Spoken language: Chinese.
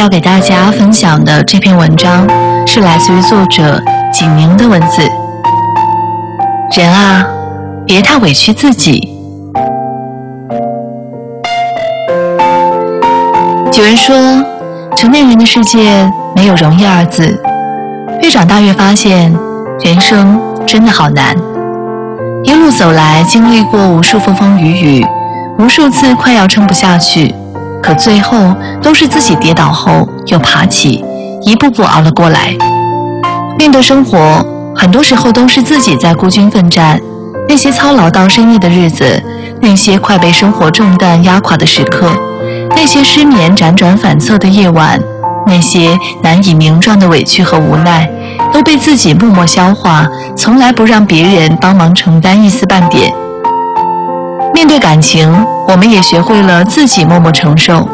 要给大家分享的这篇文章是来自于作者景宁的文字。人啊，别太委屈自己。有人说，成年人的世界没有容易二字，越长大越发现人生真的好难。一路走来，经历过无数风风雨雨，无数次快要撑不下去，可最后都是自己跌倒后又爬起，一步步熬了过来。面对生活，很多时候都是自己在孤军奋战，那些操劳到深夜的日子，那些快被生活重担压垮的时刻，那些失眠辗转反侧的夜晚，那些难以名状的委屈和无奈，都被自己默默消化，从来不让别人帮忙承担一丝半点。面对感情，我们也学会了自己默默承受，